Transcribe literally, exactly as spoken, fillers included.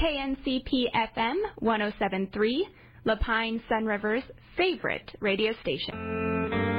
K N C P F M one oh seven point three, La Pine Sun River's favorite radio station.